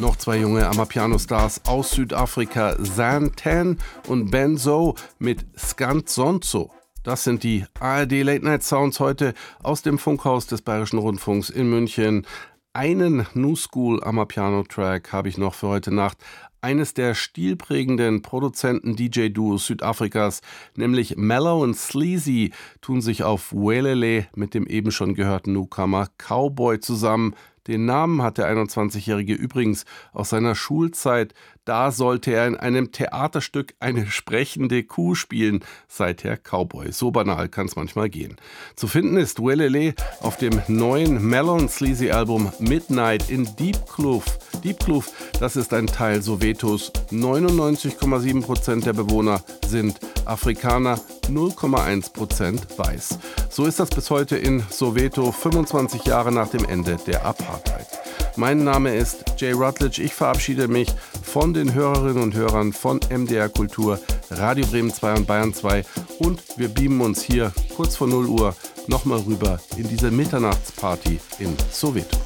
Noch zwei junge Amapiano-Stars aus Südafrika, Zan Tan und Ben Zo mit Skantsonso. Das sind die ARD Late Night Sounds heute aus dem Funkhaus des Bayerischen Rundfunks in München. Einen New School Amapiano-Track habe ich noch für heute Nacht. Eines der stilprägenden Produzenten-DJ-Duos Südafrikas, nämlich Mellow und Sleazy, tun sich auf Welele mit dem eben schon gehörten Newcomer Cowboy zusammen. Den Namen hat der 21-Jährige übrigens aus seiner Schulzeit. Da sollte er in einem Theaterstück eine sprechende Kuh spielen. Seither Cowboy. So banal kann es manchmal gehen. Zu finden ist Welele auf dem neuen Mellow & Sleazy Album Midnight in Diepkloof. Diepkloof, das ist ein Teil Sowetos. 99,7% der Bewohner sind Afrikaner, 0,1% weiß. So ist das bis heute in Soweto, 25 Jahre nach dem Ende der Apartheid. Mein Name ist Jay Rutledge. Ich verabschiede mich von den Hörerinnen und Hörern von MDR Kultur, Radio Bremen 2 und Bayern 2 und wir beamen uns hier kurz vor 0 Uhr nochmal rüber in diese Mitternachtsparty in Soweto.